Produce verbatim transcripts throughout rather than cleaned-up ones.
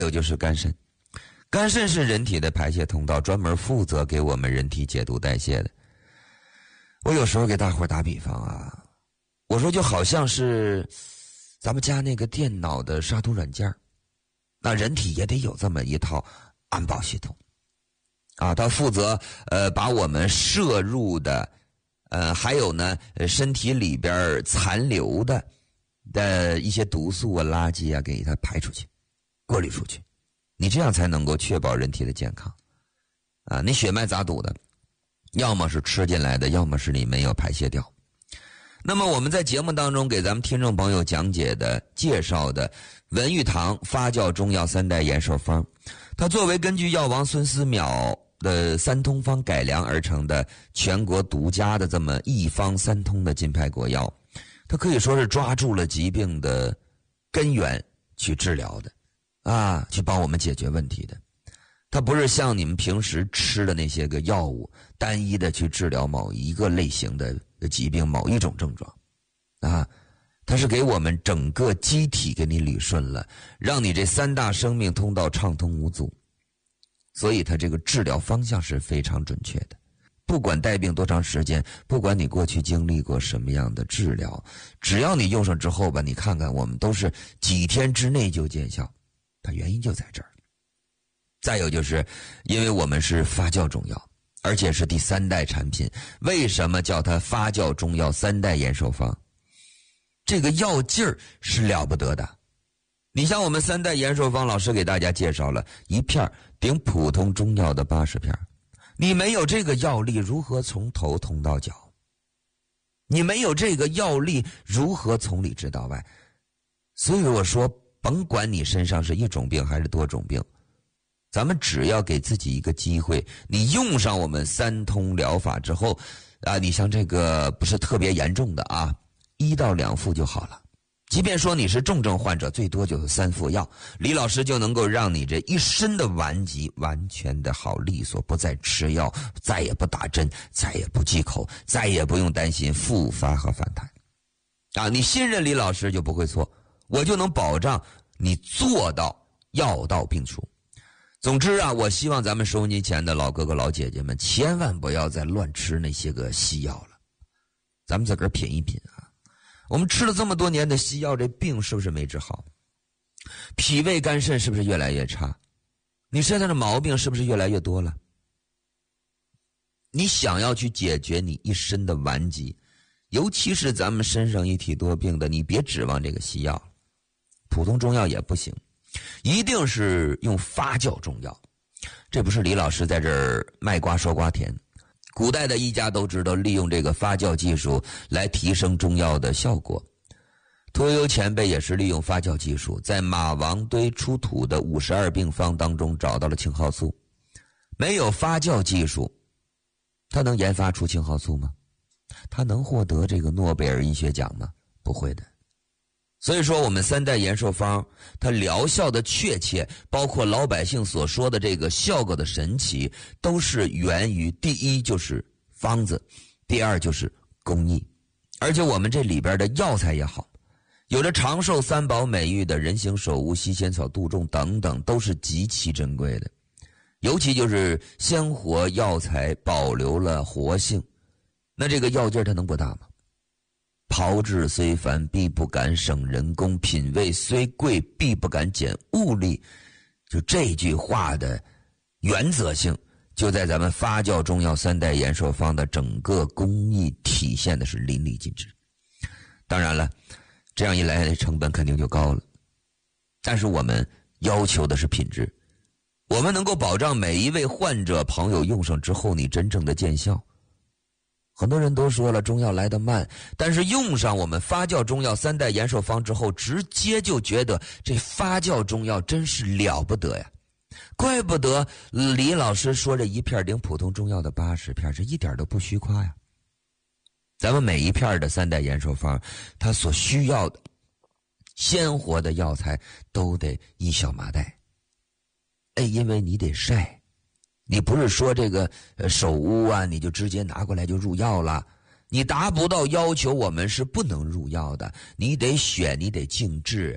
有就是肝肾。肝肾是人体的排泄通道，专门负责给我们人体解毒代谢的。我有时候给大伙打比方啊，我说就好像是咱们家那个电脑的杀毒软件，那人体也得有这么一套安保系统啊，它负责呃把我们摄入的呃还有呢身体里边残留的的一些毒素啊垃圾啊给它排出去，过滤出去，你这样才能够确保人体的健康啊。你血脉咋堵的，要么是吃进来的，要么是你没有排泄掉。那么我们在节目当中给咱们听众朋友讲解的介绍的文玉堂发酵中药三代延寿方，它作为根据药王孙思邈的三通方改良而成的全国独家的这么一方三通的金牌国药，它可以说是抓住了疾病的根源去治疗的啊，去帮我们解决问题的。它不是像你们平时吃的那些个药物单一的去治疗某一个类型的疾病某一种症状啊，它是给我们整个机体给你捋顺了，让你这三大生命通道畅通无阻，所以它这个治疗方向是非常准确的。不管带病多长时间，不管你过去经历过什么样的治疗，只要你用上之后吧，你看看我们都是几天之内就见效，它原因就在这儿。再有就是因为我们是发酵中药，而且是第三代产品，为什么叫它发酵中药三代延寿方？这个药劲儿是了不得的。你像我们三代延寿方，老师给大家介绍了一片顶普通中药的八十片，你没有这个药力，如何从头通到脚？你没有这个药力，如何从里治到外？所以我说，甭管你身上是一种病还是多种病，咱们只要给自己一个机会，你用上我们三通疗法之后啊，你像这个不是特别严重的啊，一到两副就好了。即便说你是重症患者，最多就是三副药，李老师就能够让你这一身的顽疾完全的好利索，不再吃药，再也不打针，再也不忌口，再也不用担心复发和反弹啊！你信任李老师就不会错，我就能保障你做到药到病除。总之啊，我希望咱们收音机前的老哥哥老姐姐们千万不要再乱吃那些个西药了，咱们自个儿品一品啊。我们吃了这么多年的西药，这病是不是没治好？脾胃肝肾是不是越来越差？你身上的毛病是不是越来越多了？你想要去解决你一身的顽疾，尤其是咱们身上一体多病的，你别指望这个西药，普通中药也不行，一定是用发酵中药。这不是李老师在这儿卖瓜说瓜甜，古代的医家都知道利用这个发酵技术来提升中药的效果。屠呦呦前辈也是利用发酵技术，在马王堆出土的五十二病方当中找到了青蒿素。没有发酵技术，他能研发出青蒿素吗？他能获得这个诺贝尔医学奖吗？不会的。所以说我们三代延寿方它疗效的确切，包括老百姓所说的这个效果的神奇，都是源于第一就是方子，第二就是工艺。而且我们这里边的药材也好，有着长寿三宝美誉的人形首乌、西仙草、杜仲等等，都是极其珍贵的。尤其就是鲜活药材保留了活性，那这个药劲儿它能不大吗？炮制虽繁，必不敢省人工；品味虽贵，必不敢减物力。就这句话的原则性，就在咱们发酵中药三代延寿方的整个工艺体现的是淋漓尽致。当然了，这样一来成本肯定就高了，但是我们要求的是品质，我们能够保障每一位患者朋友用上之后你真正的见效。很多人都说了中药来得慢，但是用上我们发酵中药三代延寿方之后，直接就觉得这发酵中药真是了不得呀！怪不得李老师说这一片顶普通中药的八十片，这一点都不虚夸呀。咱们每一片的三代延寿方，它所需要的鲜活的药材都得一小麻袋。哎，因为你得晒。你不是说这个呃手乌啊，你就直接拿过来就入药了，你达不到要求，我们是不能入药的。你得选，你得静置，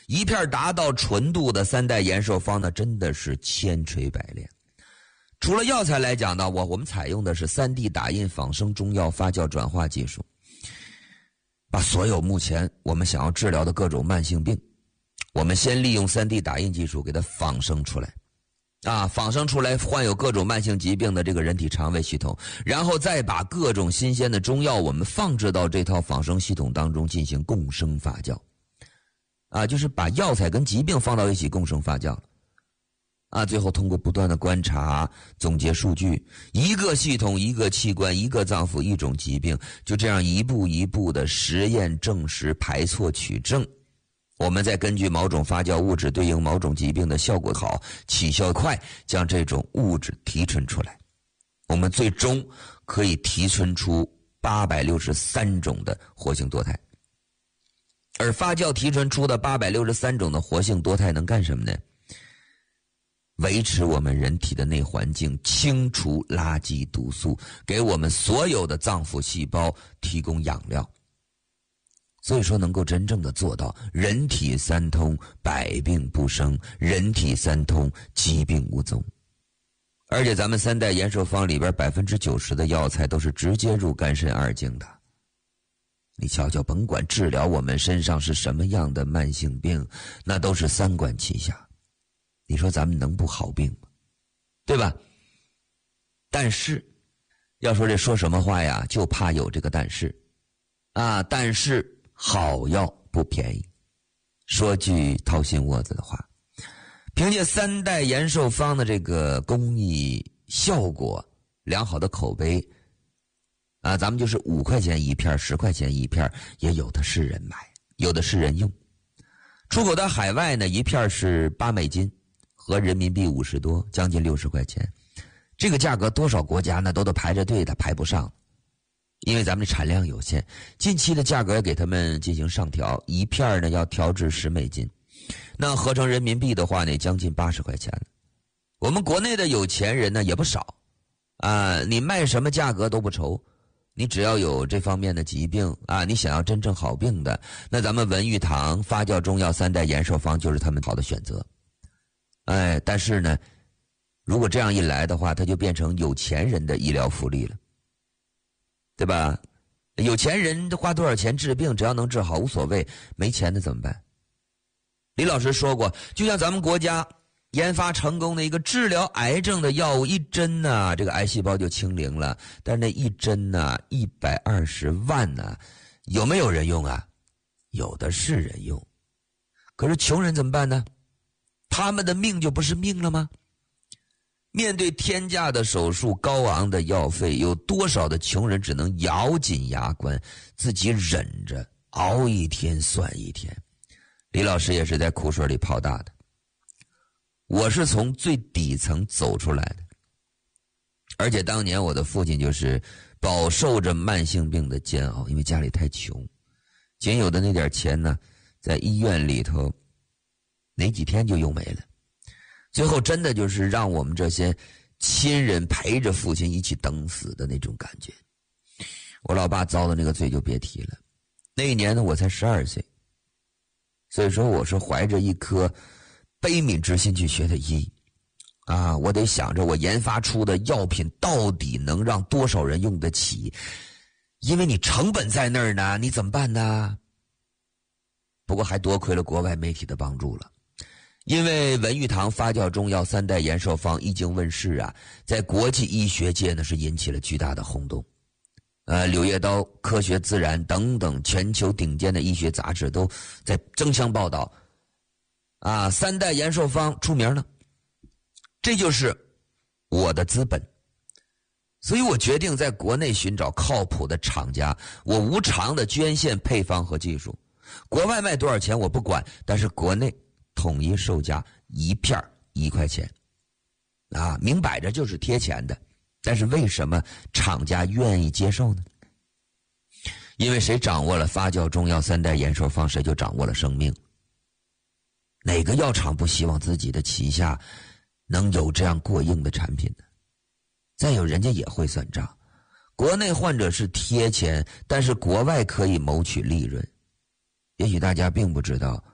一片达到纯度的三代延寿方呢，真的是千锤百炼。除了药材来讲呢，我我们采用的是 三 D 打印仿生中药发酵转化技术，把所有目前我们想要治疗的各种慢性病，我们先利用 三 D 打印技术给它仿生出来，啊，仿生出来患有各种慢性疾病的这个人体肠胃系统，然后再把各种新鲜的中药我们放置到这套仿生系统当中进行共生发酵。啊，就是把药材跟疾病放到一起共生发酵了，啊，最后通过不断的观察、总结数据，一个系统、一个器官、一个脏腑、一种疾病，就这样一步一步的实验证实、排错取证，我们再根据某种发酵物质对应某种疾病的效果好、起效快，将这种物质提纯出来，我们最终可以提纯出八百六十三种的活性多肽。而发酵提纯出的八百六十三种的活性多肽能干什么呢？维持我们人体的内环境，清除垃圾毒素，给我们所有的脏腑细胞提供养料。所以说能够真正的做到人体三通，百病不生，人体三通，疾病无踪。而且咱们三代延寿方里边百分之九十的药材都是直接入肝肾二经的。你瞧瞧，甭管治疗我们身上是什么样的慢性病，那都是三管齐下。你说咱们能不好病吗？对吧？但是，要说这说什么话呀，就怕有这个但是，啊，但是好药不便宜。说句掏心窝子的话，凭借三代延寿方的这个工艺效果、良好的口碑。啊，咱们就是五块钱一片，十块钱一片，也有的是人买，有的是人用。出口到海外呢，一片是八美金，合人民币五十多，将近六十块钱。这个价格多少国家呢都都排着队的，排不上，因为咱们的产量有限。近期的价格也给他们进行上调，一片呢要调至十美金，那合成人民币的话呢，将近八十块钱了。我们国内的有钱人呢也不少，啊，你卖什么价格都不愁。你只要有这方面的疾病啊，你想要真正好病的，那咱们文玉堂发酵中药三代延寿方就是他们好的选择。哎，但是呢，如果这样一来的话，它就变成有钱人的医疗福利了，对吧？有钱人花多少钱治病，只要能治好无所谓，没钱的怎么办？李老师说过，就像咱们国家研发成功的一个治疗癌症的药物，一针呢，这个癌细胞就清零了。但是那一针呢，一百二十万呢，有没有人用啊？有的是人用。可是穷人怎么办呢？他们的命就不是命了吗？面对天价的手术、高昂的药费，有多少的穷人只能咬紧牙关，自己忍着，熬一天算一天。李老师也是在苦水里泡大的。我是从最底层走出来的，而且当年我的父亲就是饱受着慢性病的煎熬，因为家里太穷，仅有的那点钱呢，在医院里头哪几天就用没了，最后真的就是让我们这些亲人陪着父亲一起等死的那种感觉。我老爸遭的那个罪就别提了，那一年呢我才十二岁，所以说我是怀着一颗悲悯之心去学的医，啊，我得想着我研发出的药品到底能让多少人用得起，因为你成本在那儿呢，你怎么办呢？不过还多亏了国外媒体的帮助了，因为文玉堂发酵中药三代延寿方一经问世啊，在国际医学界呢是引起了巨大的轰动。呃，《柳叶刀》、《科学自然》等等全球顶尖的医学杂志都在争相报道。啊，三代延寿方出名了，这就是我的资本，所以我决定在国内寻找靠谱的厂家，我无偿的捐献配方和技术，国外卖多少钱我不管，但是国内统一售价一片一块钱，啊，明摆着就是贴钱的，但是为什么厂家愿意接受呢？因为谁掌握了发酵中药三代延寿方，谁就掌握了生命。哪个药厂不希望自己的旗下能有这样过硬的产品呢？再有，人家也会算账，国内患者是贴钱，但是国外可以谋取利润。也许大家并不知道，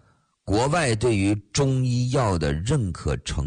国外对于中医药的认可程